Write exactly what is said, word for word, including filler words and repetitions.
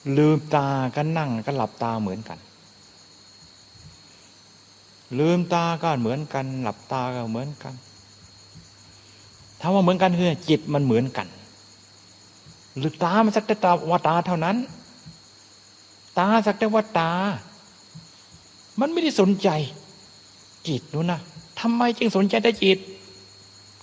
ลืมตาก็นั่งก็หลับตาเหมือนกันลืมตาก็เหมือนกันหลับตาก็เหมือนกันถ้าว่าเหมือนกันคือจิตมันเหมือนกันลืมตามันสักแต่ตาว่าตาเท่านั้นตาสักแต่ว่าตามันไม่ได้สนใจจิตนู้นนะทำไมจึงสนใจแต่จิต